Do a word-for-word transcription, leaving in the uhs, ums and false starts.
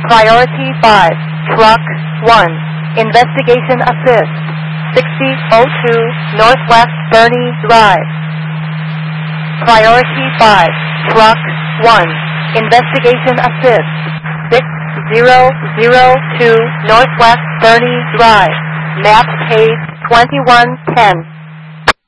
Priority five, Truck one, Investigation Assist, sixty oh two Northwest Bernie Drive. Priority five, Truck one, Investigation Assist, six zero zero two Northwest Bernie Drive. Map page twenty-one ten.